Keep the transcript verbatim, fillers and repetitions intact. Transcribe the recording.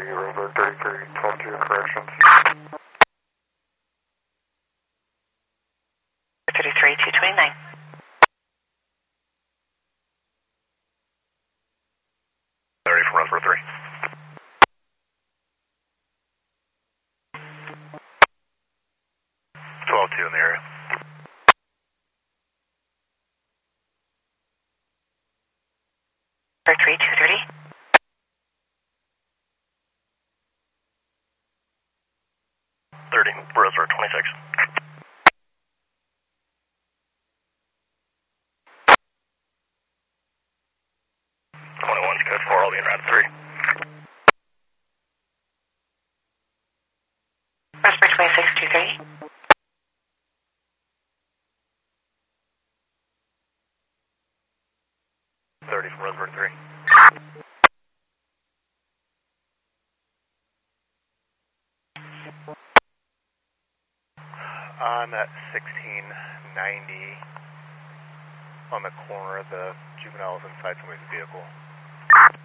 Roseburg thirty-three twelve two, corrections. thirty-three two twenty-nine. thirty from Roseburg three. twelve two in the area. thirty-three two thirty. thirty, Roseburg twenty-six. twenty-one's code four, I'll be in route three. Roseburg twenty-six two thirty. thirty from Roseburg three. I'm at sixteen ninety on the corner of the juveniles inside somebody's vehicle.